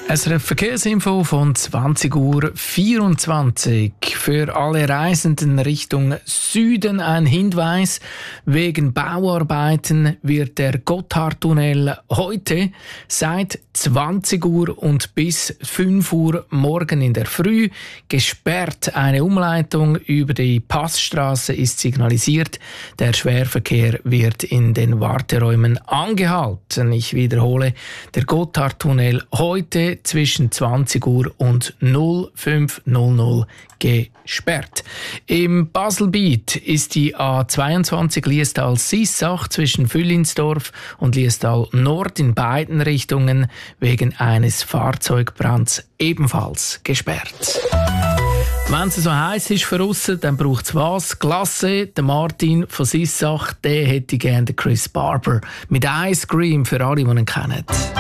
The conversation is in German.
SRF Verkehrsinfo von 20:24 Uhr. Für alle Reisenden Richtung Süden ein Hinweis. Wegen Bauarbeiten wird der Gotthardtunnel heute seit 20 Uhr und bis 5 Uhr morgen in der Früh gesperrt. Eine Umleitung über die Passstraße ist signalisiert. Der Schwerverkehr wird in den Warteräumen angehalten. Ich wiederhole, der Gotthardtunnel heute zwischen 20 Uhr und 05:00 gesperrt. Im Baselbiet ist die A22 Liestal-Sissach zwischen Füllinsdorf und Liestal Nord in beiden Richtungen wegen eines Fahrzeugbrands ebenfalls gesperrt. Wenn es so heiß ist für aussen, dann braucht es was? Klasse, der Martin von Sissach, der hätte gerne Chris Barber mit Ice Cream für alle, die ihn kennen.